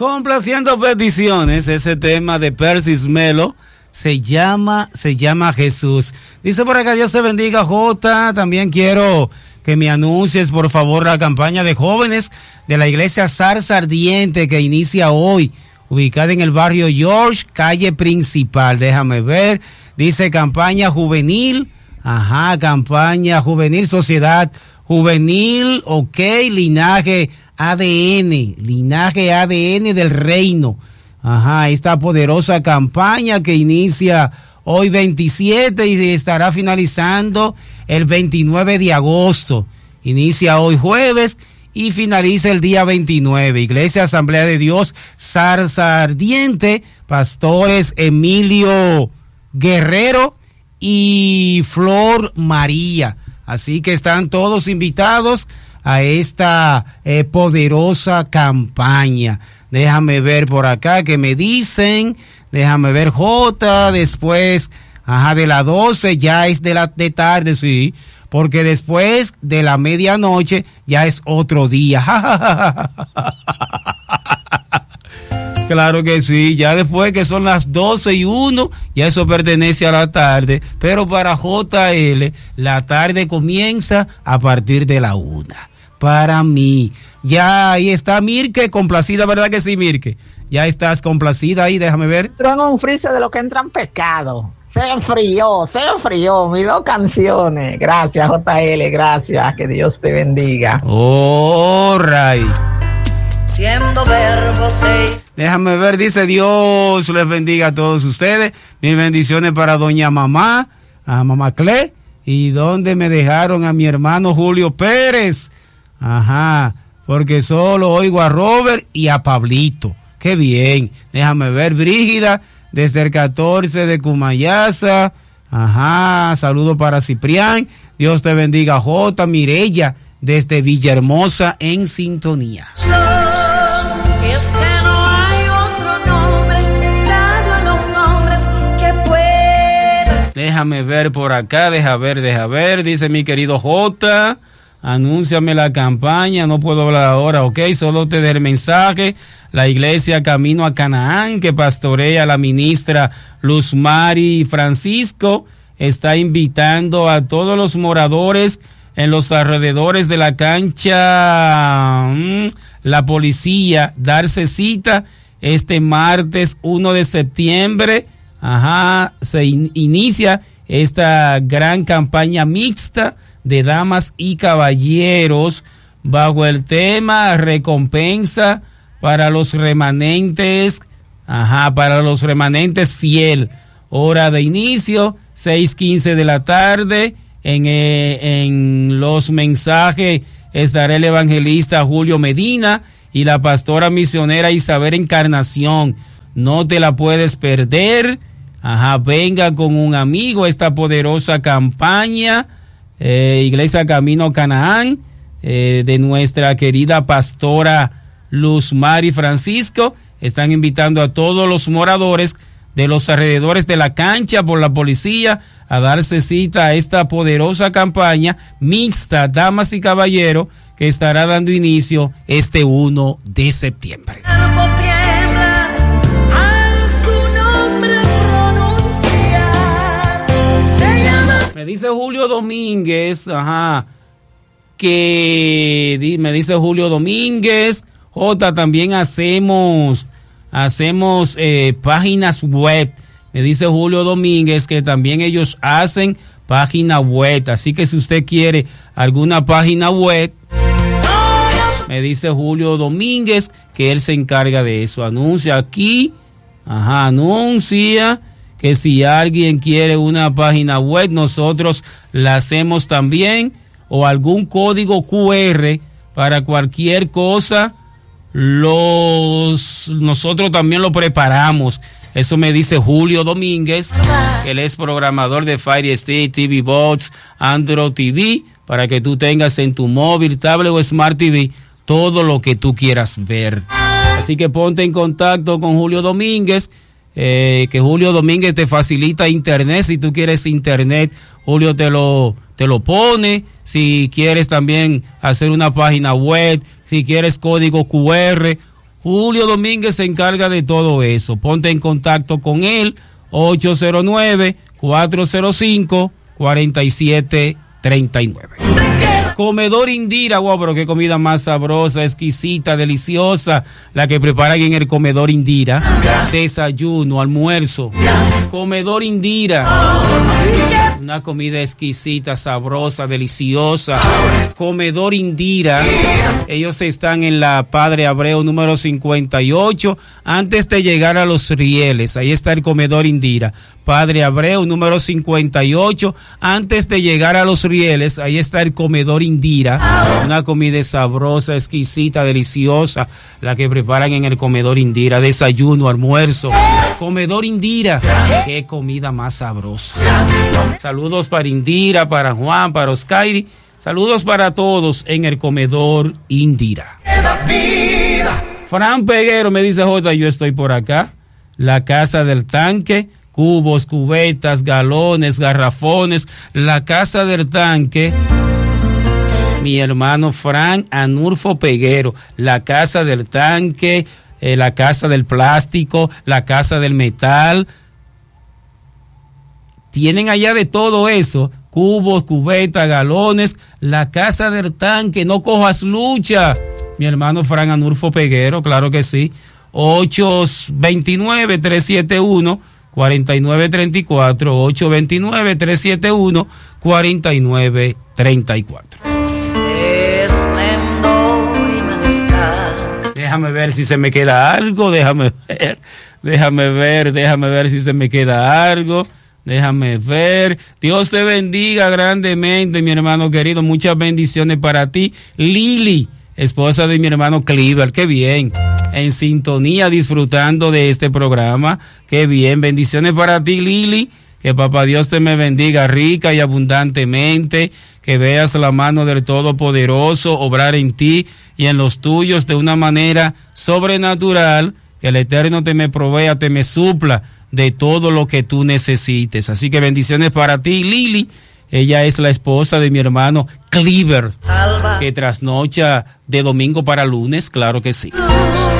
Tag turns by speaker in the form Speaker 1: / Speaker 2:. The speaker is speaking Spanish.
Speaker 1: Complaciendo peticiones, ese tema de Persis Melo se llama Jesús. Dice por acá, Dios te bendiga, Jota. También quiero que me anuncies, por favor, la campaña de jóvenes de la iglesia Zarza Ardiente que inicia hoy, ubicada en el barrio George, calle principal. Déjame ver. Dice campaña juvenil. Ajá, campaña juvenil, sociedad juvenil, ok, linaje ADN del reino. Ajá, esta poderosa campaña que inicia hoy 27 y estará finalizando el 29 de agosto. Inicia hoy jueves y finaliza el día 29. Iglesia Asamblea de Dios Zarza Ardiente, pastores Emilio Guerrero y Flor María. Así que están todos invitados a esta poderosa campaña. Déjame ver por acá que me dicen, déjame ver Jota, después, de las 12 ya es de tarde, sí, porque después de la medianoche ya es otro día. Claro que sí, ya después que son las 12:01, ya eso pertenece a la tarde, pero para JL, la tarde comienza a partir de la 1. Para mí, ya ahí está Mirke, complacida, ¿verdad que sí, Mirke? Ya estás complacida ahí, déjame ver.
Speaker 2: Entró en un freezer de lo que entran pecado. Se enfrió, mis 2 canciones. Gracias, JL, gracias, que Dios te bendiga.
Speaker 1: All right.
Speaker 3: Siendo verbo 6.
Speaker 1: Déjame ver, dice Dios les bendiga a todos ustedes. Mis bendiciones para doña Mamá, a Mamá Cle, y donde me dejaron a mi hermano Julio Pérez. Ajá, porque solo oigo a Robert y a Pablito. Qué bien. Déjame ver, Brígida, desde el 14 de Cumayasa. Ajá, saludo para Ciprián. Dios te bendiga, J. Mirella, desde Villahermosa, en sintonía. Déjame ver por acá, deja ver, dice mi querido J, anúnciame la campaña, no puedo hablar ahora, ok, solo te doy el mensaje. La iglesia Camino a Canaán, que pastorea la ministra Luz Mari Francisco, está invitando a todos los moradores en los alrededores de la cancha La Policía, darse cita este martes 1 de septiembre. Ajá, se inicia esta gran campaña mixta de damas y caballeros bajo el tema recompensa para los remanentes, fiel. Hora de inicio, 6:15 de la tarde. En los mensajes estará el evangelista Julio Medina y la pastora misionera Isabel Encarnación. No te la puedes perder. Venga con un amigo esta poderosa campaña, Iglesia Camino Canaán, de nuestra querida pastora Luz Mari Francisco. Están invitando a todos los moradores de los alrededores de la cancha por la policía a darse cita a esta poderosa campaña mixta, damas y caballeros, que estará dando inicio este 1 de septiembre. Me dice Julio Domínguez, me dice Julio Domínguez, J, también hacemos páginas web. Me dice Julio Domínguez que también ellos hacen página web, así que si usted quiere alguna página web, me dice Julio Domínguez que él se encarga de eso. Anuncia aquí, anuncia que si alguien quiere una página web, nosotros la hacemos también, o algún código QR para cualquier cosa, nosotros también lo preparamos. Eso me dice Julio Domínguez, que él es programador de Fire Stick, TV Box, Android TV, para que tú tengas en tu móvil, tablet o Smart TV todo lo que tú quieras ver. Así que ponte en contacto con Julio Domínguez, que Julio Domínguez te facilita internet. Si tú quieres internet, Julio te lo pone. Si quieres también hacer una página web, si quieres código QR Julio Domínguez se encarga de todo eso. Ponte en contacto con él, 809-405-4739. Comedor Indira, wow, pero qué comida más sabrosa, exquisita, deliciosa, la que preparan en el Comedor Indira. Desayuno, almuerzo. Comedor Indira. Una comida exquisita, sabrosa, deliciosa. Comedor Indira. Ellos están en la Padre Abreu número 58, antes de llegar a Los Rieles. Ahí está el Comedor Indira. Padre Abreu número 58, antes de llegar a Los Rieles. Ahí está el Comedor Indira. Una comida sabrosa, exquisita, deliciosa, la que preparan en el Comedor Indira. Desayuno, almuerzo. Comedor Indira. Qué comida más sabrosa. Saludos para Indira, para Juan, para Oscairi. Saludos para todos en el Comedor Indira. Fran Peguero me dice, Jota, yo estoy por acá. La Casa del Tanque, cubos, cubetas, galones, garrafones. La Casa del Tanque. Mi hermano Fran Anulfo Peguero. La Casa del Tanque, la Casa del Plástico, la Casa del Metal. Tienen allá de todo eso, cubos, cubetas, galones, la Casa del Tanque, no cojas lucha. Mi hermano Fran Anulfo Peguero, claro que sí. 829-371-4934, 829-371-4934. Déjame ver si se me queda algo, déjame ver si se me queda algo. Déjame ver. Dios te bendiga grandemente, mi hermano querido. Muchas bendiciones para ti. Lili, esposa de mi hermano Cleaver. Qué bien. En sintonía, disfrutando de este programa. Qué bien. Bendiciones para ti, Lili. Que papá Dios te me bendiga rica y abundantemente. Que veas la mano del Todopoderoso obrar en ti y en los tuyos de una manera sobrenatural. Que el Eterno te me provea, te me supla de todo lo que tú necesites. Así que bendiciones para ti, Lili. Ella es la esposa de mi hermano Cleaver, que trasnocha de domingo para lunes, claro que sí.